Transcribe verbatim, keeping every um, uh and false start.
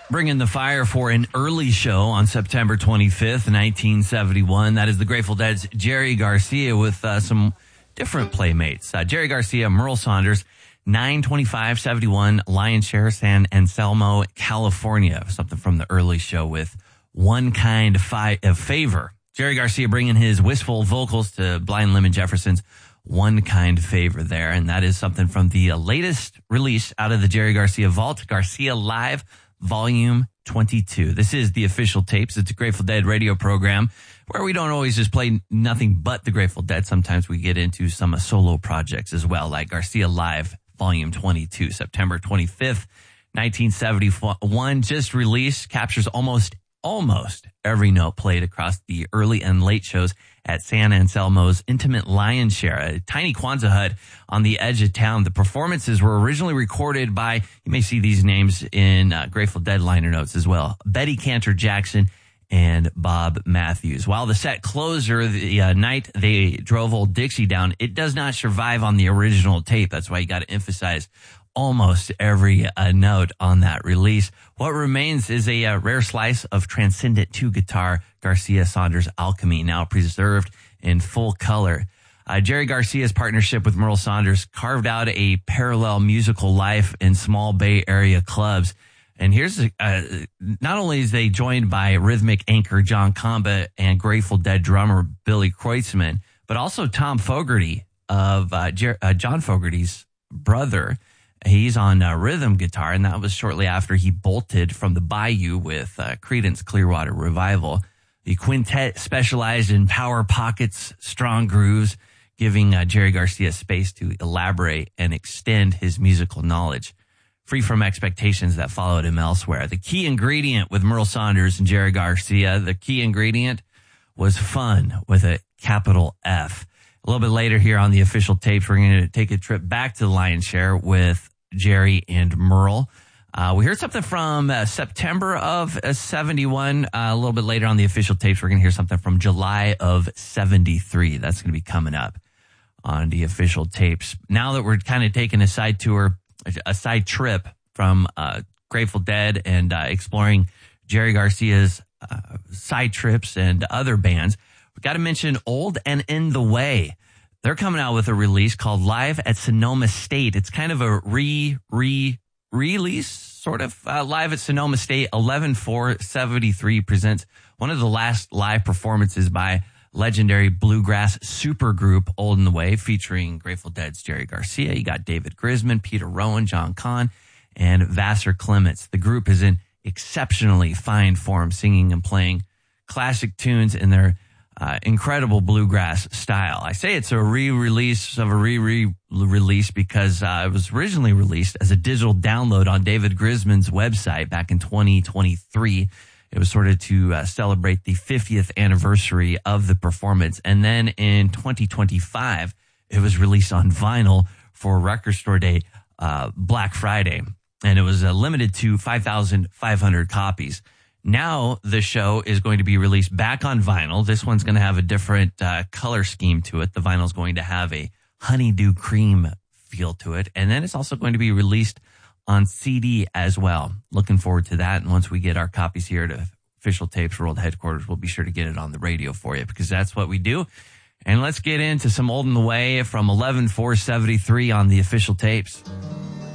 Bringing the fire for an early show on September twenty-fifth, nineteen seventy-one. That is the Grateful Dead's Jerry Garcia with uh, some different playmates. Uh, Jerry Garcia, Merle Saunders, nine twenty-five seventy-one, Lion Share, San Anselmo, California. Something from the early show with One Kind fi- of Favor. Jerry Garcia bringing his wistful vocals to Blind Lemon Jefferson's One Kind Favor there. And that is something from the uh, latest release out of the Jerry Garcia Vault, Garcia Live, Volume twenty-two. This is the Official Tapes. It's a Grateful Dead radio program where we don't always just play nothing but the Grateful Dead. Sometimes we get into some uh, solo projects as well, like Garcia Live, Volume twenty-two, September twenty-fifth, nineteen seventy-one, just released, captures almost, almost every note played across the early and late shows at San Anselmo's Intimate Lion Share, a tiny Kwanzaa hut on the edge of town. The performances were originally recorded by, you may see these names in uh, Grateful Dead liner notes as well, Betty Cantor Jackson and Bob Matthews. While the set closer, the uh, night they drove Old Dixie down, it does not survive on the original tape. That's why you got to emphasize almost every uh, note on that release. What remains is a uh, rare slice of transcendent two-guitar Garcia Saunders alchemy, now preserved in full color. Uh, Jerry Garcia's partnership with Merle Saunders carved out a parallel musical life in small Bay Area clubs. And here's, uh, not only is they joined by rhythmic anchor John Comba and Grateful Dead drummer Billy Kreutzmann, but also Tom Fogerty of uh, Jer- uh, John Fogerty's brother. He's on uh, rhythm guitar, and that was shortly after he bolted from the Bayou with uh, Creedence Clearwater Revival. The quintet specialized in power pockets, strong grooves, giving uh, Jerry Garcia space to elaborate and extend his musical knowledge, free from expectations that followed him elsewhere. The key ingredient with Merle Saunders and Jerry Garcia, the key ingredient was fun with a capital F. A little bit later here on the Official Tapes, we're going to take a trip back to the Lion Share with Jerry and Merle. Uh, we heard something from uh, September of uh, seventy-one. Uh, a little bit later on the Official Tapes, we're going to hear something from July of seventy-three. That's going to be coming up on the Official Tapes. Now that we're kind of taking a side tour, a side trip from uh, Grateful Dead and uh, exploring Jerry Garcia's uh, side trips and other bands, we got to mention Old and In the Way. They're coming out with a release called Live at Sonoma State. It's kind of a re, re, release, sort of. Uh, Live at Sonoma State, eleven four seventy-three presents one of the last live performances by legendary bluegrass supergroup Old and the Way, featuring Grateful Dead's Jerry Garcia. You got David Grisman, Peter Rowan, John Kahn, and Vassar Clements. The group is in exceptionally fine form, singing and playing classic tunes in their Uh, incredible bluegrass style. I say it's a re-release of a re-re-release because uh, it was originally released as a digital download on David Grisman's website back in twenty twenty-three. It was sort of to uh, celebrate the fiftieth anniversary of the performance. And then in twenty twenty-five, it was released on vinyl for Record Store Day, uh, Black Friday. And it was uh, limited to five thousand five hundred copies. Now the show is going to be released back on vinyl. This one's going to have a different uh, color scheme to it. The vinyl is going to have a honeydew cream feel to it. And then it's also going to be released on C D as well. Looking forward to that. And once we get our copies here to Official Tapes World Headquarters, we'll be sure to get it on the radio for you because that's what we do. And let's get into some Old and the Way from eleven four seventy-three on the Official Tapes.